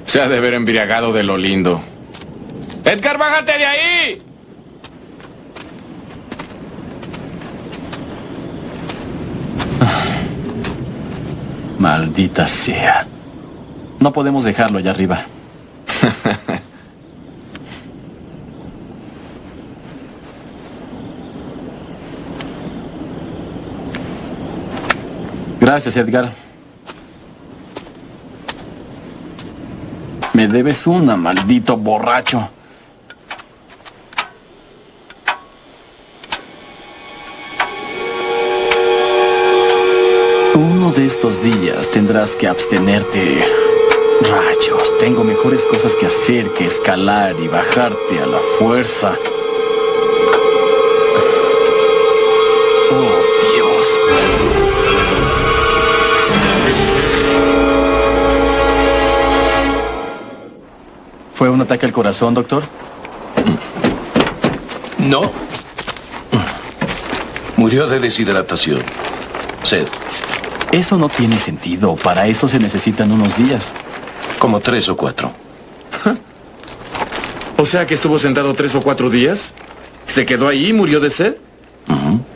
Se ha de haber embriagado de lo lindo. ¡Edgar, bájate de ahí! Maldita sea. No podemos dejarlo allá arriba. Gracias, Edgar. Me debes una, maldito borracho. Uno de estos días tendrás que abstenerte. Rayos, tengo mejores cosas que hacer que escalar y bajarte a la fuerza. Oh, Dios. ¿Fue un ataque al corazón, doctor? No. Murió de deshidratación. Sed. Eso no tiene sentido. Para eso se necesitan unos días. Como 3 o 4. O sea que estuvo sentado 3 o 4 días. ¿Se quedó ahí y murió de sed? Ujú.